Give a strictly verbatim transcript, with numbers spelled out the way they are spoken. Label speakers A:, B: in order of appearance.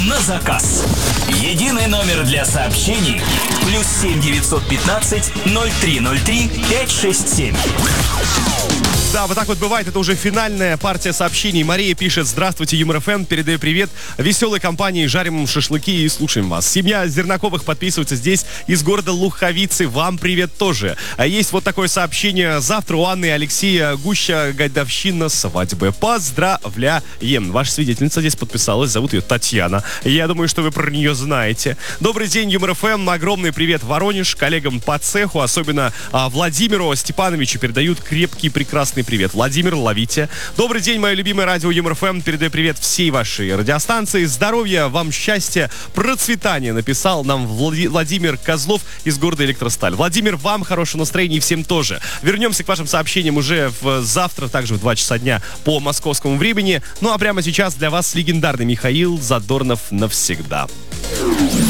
A: на заказ. Единый номер для сообщений. Плюс семь девятьсот пятнадцать ноль три ноль три пять шесть семь.
B: Да, вот так вот бывает. Это уже финальная партия сообщений. Мария пишет: здравствуйте, Юмор ФМ. Передаю привет веселой компании. Жарим шашлыки и слушаем вас. Семья Зернаковых подписывается здесь из города Луховицы. Вам привет тоже. А есть вот такое сообщение. Завтра у Анны и Алексея Гуща годовщина свадьбы. Поздравляем. Ваша свидетельница здесь подписалась. Зовут ее Татьяна. Я думаю, что вы про нее знаете. Добрый день, Юмор ФМ. Огромный привет Воронеж, коллегам по цеху. Особенно а, Владимиру Степановичу передают крепкий, прекрасный привет. Владимир, ловите. Добрый день, мое любимое радио Юмор ФМ. Передаю привет всей вашей радиостанции. Здоровья, вам счастья, процветания. Написал нам Влад... Владимир Козлов из города Электросталь. Владимир, вам хорошего настроения и всем тоже. Вернемся к вашим сообщениям уже в завтра, также в два часа дня по московскому времени. Ну а прямо сейчас для вас легендарный Михаил Задорнов навсегда.